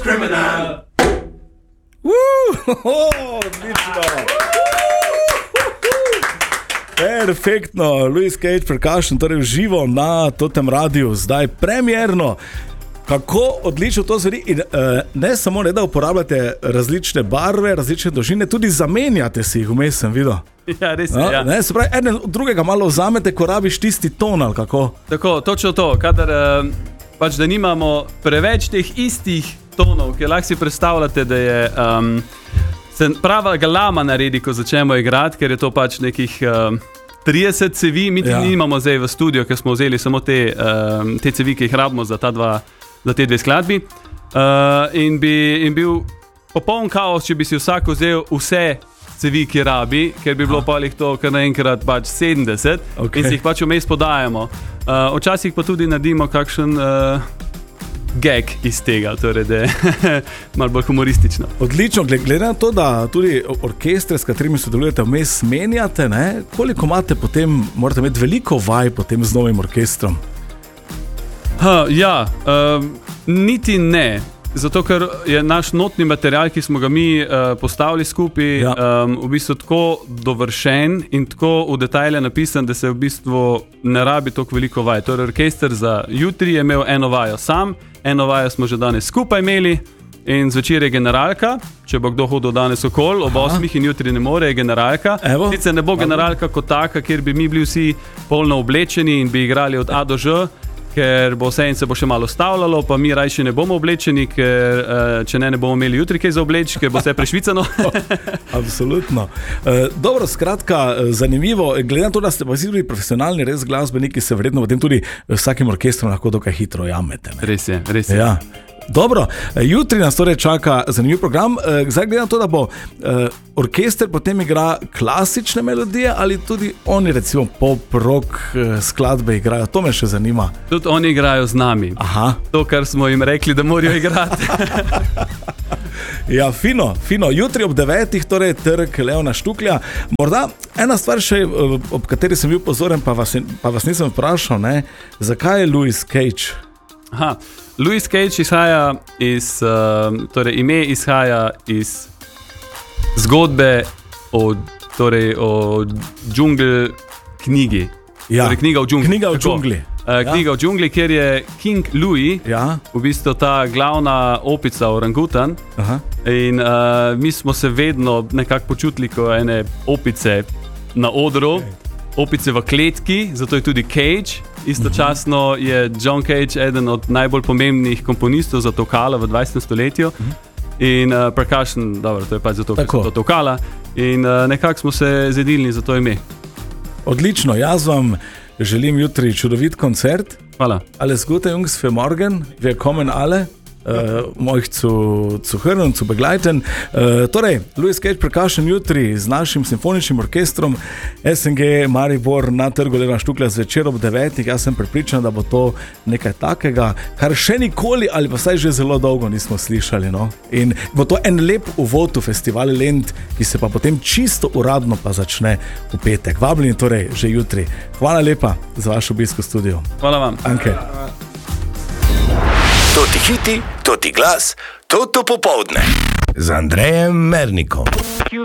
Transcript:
Criminal. Odlično. Perfektno, Louis Cage Percussion, torej v živo na Totem radiju, zdaj premierno. Kako odlično to zveri in ne samo ne, da uporabljate različne barve, različne dolžine, tudi zamenjate si jih, vmes sem videl. Ja, res je, ja. Ne, se pravi, eden od drugega malo vzamete, ko rabiš tisti ton ali kako? Tako, točno to, kadar pač da nimamo preveč teh istih tonov, ki lahko si predstavljate, da je se prava galama naredi, ko začnemo igrati, ker je to pač nekih 30 cevi, mi nimamo zdaj v studio, ker smo vzeli samo te cevi, ki jih rabimo za te dve skladbi. In bil popoln kaos, če bi si vsak vzel vse cevi, ki rabi, ker bi bilo pa jih to kar naenkrat pač 70 in si jih pač vmes podajamo. Včasih pa tudi naredimo kakšen gag iz tega, torej da je malo bolj humoristično. Odlično, glede na to, da tudi orkestre, s katerimi sodelujete, vmes menjate, ne? Koliko imate potem, morate imeti veliko vaj potem z novim orkestrom? Niti ne. Zato, ker je naš notni material, ki smo ga mi postavili skupaj, v bistvu tako dovršen in tako v detajle napisan, da se v bistvu ne rabi toliko veliko vaj. Torej, orkester za jutri je imel eno vajo sam, eno vajo smo že danes skupaj imeli in zvečer je generalka, če bo kdo hodil danes okoli, ob 8 in jutri ne more, je generalka. Sicer ne bo generalka kot taka, kjer bi mi bili vsi polno oblečeni in bi igrali od A do Ž, ker bo vse in se bo še malo stavljalo, pa mi rajši ne bomo oblečeni, ker če ne bomo imeli jutri kaj za obleč, ker bo vse prešvicano. Absolutno. Dobro, skratka, zanimivo. Glede na to, da ste pa tudi profesionalni res glasbeniki, se verjetno potem tudi vsakim orkestrom lahko dokaj hitro jamete. Ne? Res je. Ja. Dobro, jutri nas torej čaka zanimiv program. Zdaj glede na to, da bo orkester potem igra klasične melodije ali tudi oni recimo pop, rock skladbe igrajo, to me še zanima. Tudi oni igrajo z nami. Aha. To, kar smo jim rekli, da morajo igrati. Ja, fino. Jutri ob 9, torej Trg Leona Štuklja. Morda ena stvar še, ob kateri sem bil pozoren, pa vas nisem vprašal, ne? Zakaj je Louis Cage? Louis Cage izhaja iz, torej ime izhaja iz zgodbe o džungl knjigi. Ja. Torej knjiga o džungli. Knjiga o džungli, kjer je King Louis, v bistvu ta glavna opica orangutan. In mi smo se vedno nekako počutili kot ene opice na odru. Opice v kletki, zato je tudi Cage. Istočasno je John Cage eden od najbolj pomembnih komponistov za tokala v 20. stoletju. In percussion, dobro, to je pač zato, ker so to tokala. In nekako smo se zedilni za to ime. Odlično, jaz vam želim jutri čudovit koncert. Hvala. Alles Gute, Jungs, für morgen. Wir kommen alle. Euch zu hören und zu begleiten. Torej, Louis Cage Percussion jutri z našim simfoničnim orkestrom SNG Maribor na Trgu Leona Štuklja zvečer ob 9. Jaz sem prepričan, da bo to nekaj takega, kar še nikoli ali pa vsaj že zelo dolgo nismo slišali. No? In bo to en lep uvod v festival Lent, ki se pa potem čisto uradno pa začne v petek. Vabljeni torej že jutri. Hvala lepa za vaš obisk v studiu. Hvala vam. Anke. Toti hiti, toti glas, toto popoldne z Andrejem Mernikom.